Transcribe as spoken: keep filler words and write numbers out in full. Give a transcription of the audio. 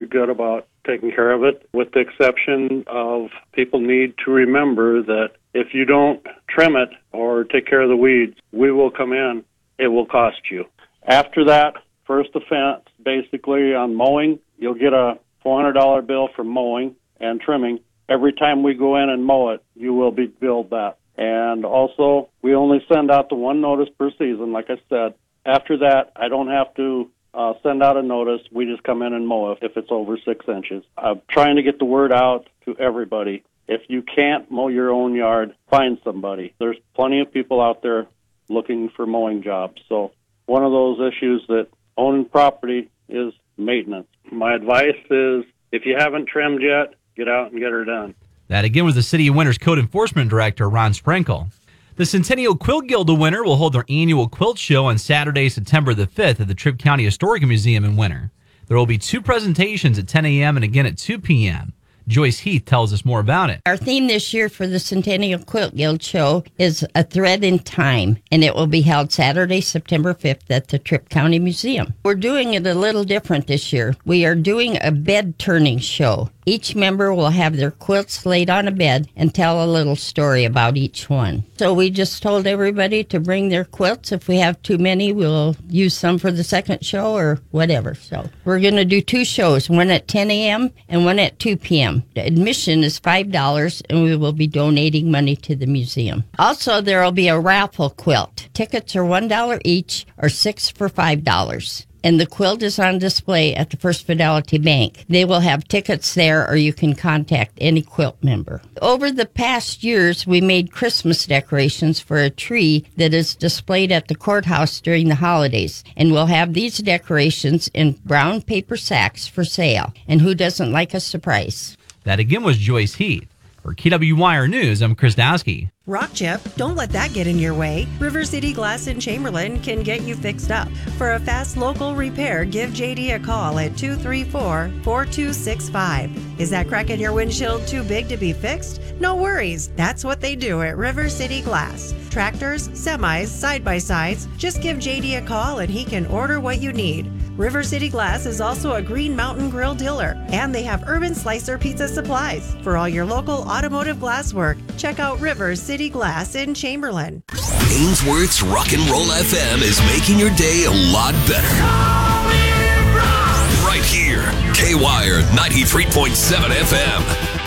good about taking care of it, with the exception of people need to remember that if you don't trim it or take care of the weeds, we will come in. It will cost you. After that, first offense, basically on mowing, you'll get a four hundred dollars bill for mowing and trimming. Every time we go in and mow it, you will be billed that. And also, we only send out the one notice per season, like I said. After that, I don't have to uh, send out a notice. We just come in and mow it if it's over six inches. I'm trying to get the word out to everybody. If you can't mow your own yard, find somebody. There's plenty of people out there looking for mowing jobs. So one of those issues that owning property is maintenance. My advice is, if you haven't trimmed yet, get out and get her done. That again was the City of Winter's Code Enforcement Director, Ron Sprinkle. The Centennial Quilt Guild of Winter will hold their annual quilt show on Saturday, September the fifth at the Tripp County Historical Museum in Winter. There will be two presentations at ten a.m. and again at two p.m. Joyce Heath tells us more about it. Our theme this year for the Centennial Quilt Guild Show is A Thread in Time, and it will be held Saturday, September fifth at the Tripp County Museum. We're doing it a little different this year. We are doing a bed turning show. Each member will have their quilts laid on a bed and tell a little story about each one. So we just told everybody to bring their quilts. If we have too many, we'll use some for the second show or whatever. So we're going to do two shows, one at ten a.m. and one at two p.m. The admission is five dollars, and we will be donating money to the museum. Also, there will be a raffle quilt. Tickets are one dollar each, or six for five dollars. And the quilt is on display at the First Fidelity Bank. They will have tickets there, or you can contact any quilt member. Over the past years, we made Christmas decorations for a tree that is displayed at the courthouse during the holidays. And we'll have these decorations in brown paper sacks for sale. And who doesn't like a surprise? That again was Joyce Heath. For K W Y R News, I'm Chris Dowski. Rock chip, don't let that get in your way. River City Glass in Chamberlain can get you fixed up. For a fast local repair, give J D a call at two three four, four two six five. Is that crack in your windshield too big to be fixed? No worries. That's what they do at River City Glass. Tractors, semis, side-by-sides. Just give J D a call and he can order what you need. River City Glass is also a Green Mountain Grill dealer, and they have Urban Slicer pizza supplies. For all your local automotive glass work, check out River City Glass in Chamberlain. Ainsworth's Rock and Roll F M is making your day a lot better. Right here, K W Y R ninety-three point seven F M.